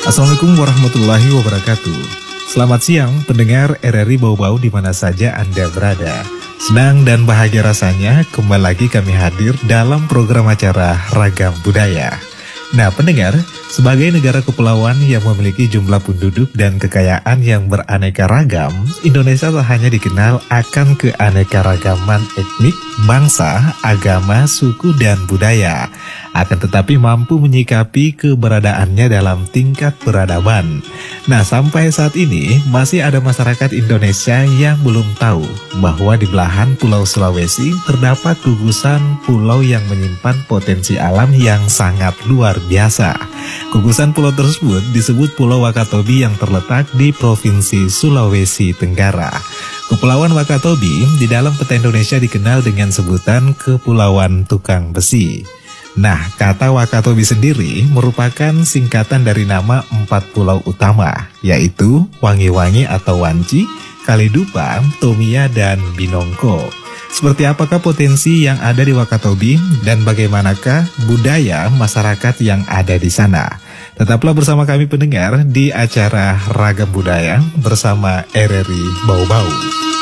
Assalamualaikum warahmatullahi wabarakatuh. Selamat siang pendengar RRI Bau-Bau di mana saja Anda berada. Senang dan bahagia rasanya kembali lagi kami hadir dalam program acara Ragam Budaya. Nah pendengar, sebagai negara kepulauan yang memiliki jumlah penduduk dan kekayaan yang beraneka ragam, Indonesia tak hanya dikenal akan keanekaragaman etnik, bangsa, agama, suku, dan budaya, akan tetapi mampu menyikapi keberadaannya dalam tingkat peradaban. Nah, sampai saat ini masih ada masyarakat Indonesia yang belum tahu bahwa di belahan Pulau Sulawesi terdapat gugusan pulau yang menyimpan potensi alam yang sangat luar biasa. Gugusan pulau tersebut disebut Pulau Wakatobi yang terletak di Provinsi Sulawesi Tenggara. Kepulauan Wakatobi di dalam peta Indonesia dikenal dengan sebutan Kepulauan Tukang Besi. Nah, kata Wakatobi sendiri merupakan singkatan dari nama 4 pulau utama, yaitu Wangi-Wangi atau Wanci, Kalidupa, Tomia, dan Binongko. Seperti apakah potensi yang ada di Wakatobi dan bagaimanakah budaya masyarakat yang ada di sana? Tetaplah bersama kami pendengar di acara Ragam Budaya bersama RRI Bau-Bau.